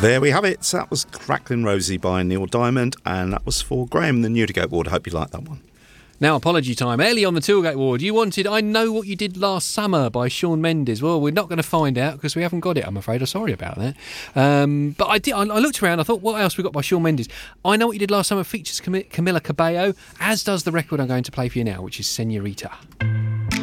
There we have it. That was Crackling Rosie by Neil Diamond, and that was for Graham, the Newdigate Ward. I hope you liked that one. Now, apology time. Ellie on the Tilgate Ward. You wanted I Know What You Did Last Summer by Shawn Mendes. Well, we're not going to find out because we haven't got it, I'm afraid. I'm sorry about that. But I looked around. I thought, what else we got by Shawn Mendes? I Know What You Did Last Summer features Camila Cabello, as does the record I'm going to play for you now, which is Senorita.